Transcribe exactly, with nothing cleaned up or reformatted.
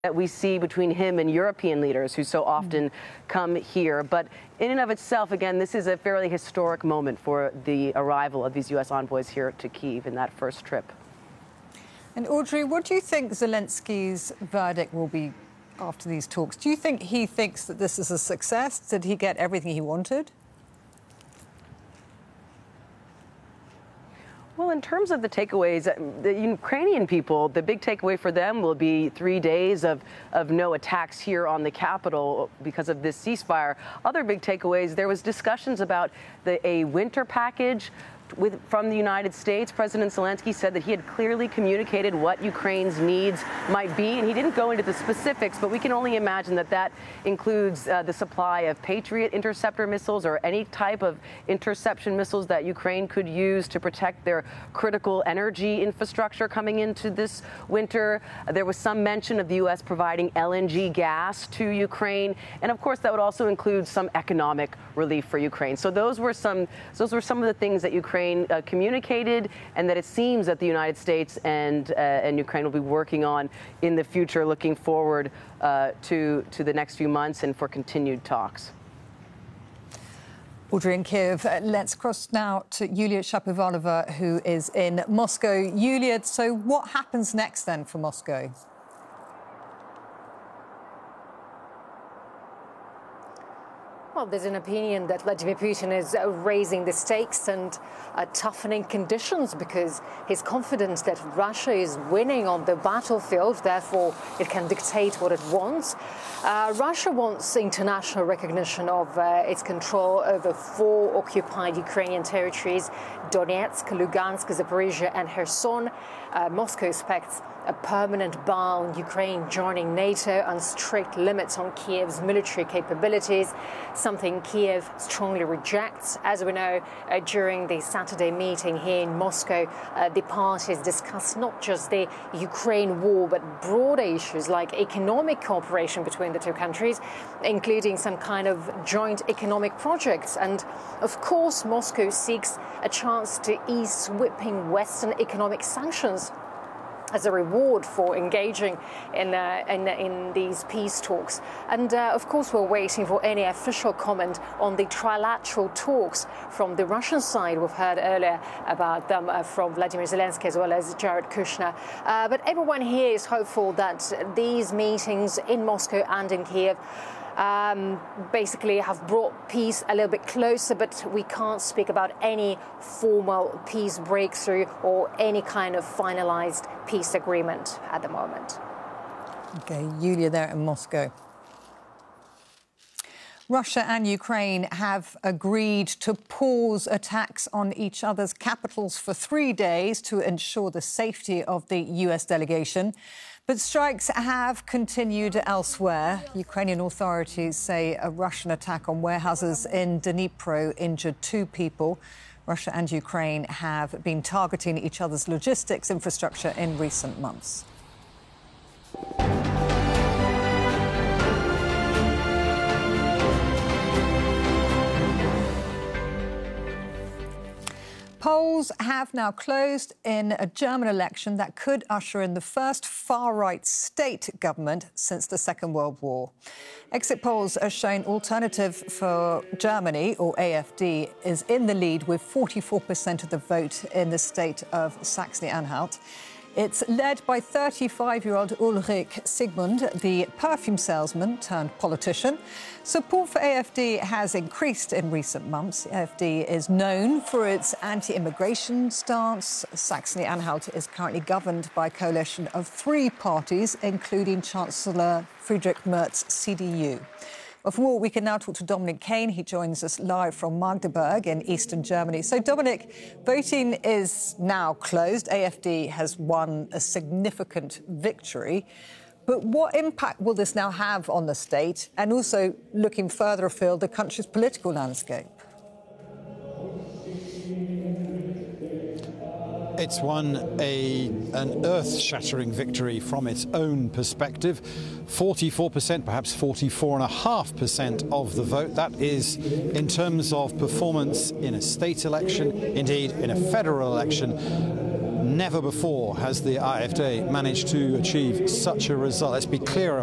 that we see between him and European leaders who so often come here. But in and of itself, again, this is a fairly historic moment for the arrival of these U S envoys here to Kyiv in that first trip. And Audrey, what do you think Zelensky's verdict will be after these talks? Do you think he thinks that this is a success? Did he get everything he wanted? Well, in terms of the takeaways, the Ukrainian people, the big takeaway for them will be three days of, of no attacks here on the capital because of this ceasefire. Other big takeaways, there was discussions about the, a winter package With, from the United States. President Zelensky said that he had clearly communicated what Ukraine's needs might be, and he didn't go into the specifics, but we can only imagine that that includes uh, the supply of Patriot interceptor missiles or any type of interception missiles that Ukraine could use to protect their critical energy infrastructure coming into this winter. Uh, there was some mention of the U S providing L N G gas to Ukraine, and of course that would also include some economic relief for Ukraine. So those were some those were some of the things that Ukraine Uh, communicated, and that it seems that the United States and uh, and Ukraine will be working on in the future, looking forward uh, to to the next few months and for continued talks. Audrey in Kyiv. Uh, let's cross now to Yulia Shapovalova, who is in Moscow. Yulia, so what happens next then for Moscow? Well, there's an opinion that Vladimir Putin is uh, raising the stakes and uh, toughening conditions because he's confident that Russia is winning on the battlefield, therefore it can dictate what it wants. Uh, Russia wants international recognition of uh, its control over four occupied Ukrainian territories: Donetsk, Lugansk, Zaporizhia and Kherson. Uh, Moscow expects a permanent bar on Ukraine joining NATO and strict limits on Kyiv's military capabilities, something Kyiv strongly rejects. As we know, uh, during the Saturday meeting here in Moscow, uh, the parties discussed not just the Ukraine war, but broader issues like economic cooperation between the two countries, including some kind of joint economic projects. And of course, Moscow seeks a chance to ease sweeping Western economic sanctions as a reward for engaging in, uh, in, in these peace talks. And uh, of course, we're waiting for any official comment on the trilateral talks from the Russian side. We've heard earlier about them uh, from Vladimir Zelensky as well as Jared Kushner. Uh, but everyone here is hopeful that these meetings in Moscow and in Kyiv Um, basically have brought peace a little bit closer, but we can't speak about any formal peace breakthrough or any kind of finalized peace agreement at the moment. Okay, Yulia there in Moscow. Russia and Ukraine have agreed to pause attacks on each other's capitals for three days to ensure the safety of the U S delegation. But strikes have continued elsewhere. Ukrainian authorities say a Russian attack on warehouses in Dnipro injured two people. Russia and Ukraine have been targeting each other's logistics infrastructure in recent months. Polls have now closed in a German election that could usher in the first far-right state government since the Second World War. Exit polls are showing Alternative for Germany, or A F D, is in the lead with forty-four percent of the vote in the state of Saxony-Anhalt. It's led by thirty-five-year-old Ulrich Sigmund, the perfume salesman turned politician. Support for A F D has increased in recent months. A F D is known for its anti-immigration stance. Saxony-Anhalt is currently governed by a coalition of three parties, including Chancellor Friedrich Merz's C D U. Well, for more, we can now talk to Dominic Kane. He joins us live from Magdeburg in eastern Germany. So, Dominic, voting is now closed. A F D has won a significant victory. But what impact will this now have on the state and also, looking further afield, the country's political landscape? It's won a, an earth-shattering victory from its own perspective. forty-four percent, perhaps forty-four point five percent of the vote. That is in terms of performance in a state election, indeed in a federal election. Never before has the AfD managed to achieve such a result. Let's be clear